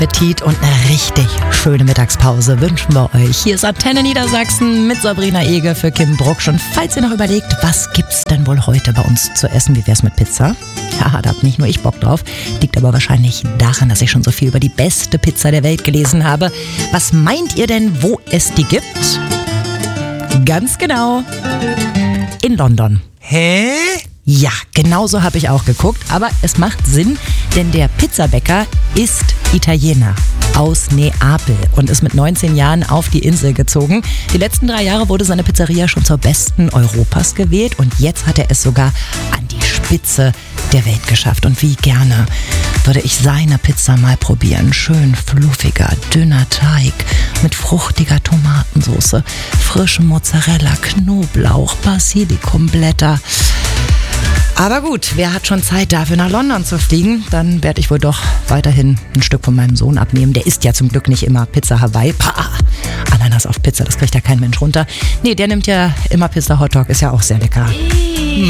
Appetit und eine richtig schöne Mittagspause wünschen wir euch. Hier ist Antenne Niedersachsen mit Sabrina Ege für Kim Brucksch. Und falls ihr noch überlegt, was gibt's denn wohl heute bei uns zu essen, wie wär's mit Pizza? Ja, da hab nicht nur ich Bock drauf. Liegt aber wahrscheinlich daran, dass ich schon so viel über die beste Pizza der Welt gelesen habe. Was meint ihr denn, wo es die gibt? Ganz genau. In London. Hä? Ja, genau so habe ich auch geguckt, aber es macht Sinn, denn der Pizzabäcker ist Italiener aus Neapel und ist mit 19 Jahren auf die Insel gezogen. Die letzten 3 Jahre wurde seine Pizzeria schon zur besten Europas gewählt und jetzt hat er es sogar an die Spitze der Welt geschafft. Und wie gerne würde ich seine Pizza mal probieren. Schön fluffiger, dünner Teig mit fruchtiger Tomatensauce, frischem Mozzarella, Knoblauch, Basilikumblätter. Aber gut, wer hat schon Zeit dafür nach London zu fliegen? Dann werde ich wohl doch weiterhin ein Stück von meinem Sohn abnehmen. Der isst ja zum Glück nicht immer Pizza Hawaii. Ananas auf Pizza, das kriegt ja kein Mensch runter. Nee, der nimmt ja immer Pizza Hotdog, ist ja auch sehr lecker.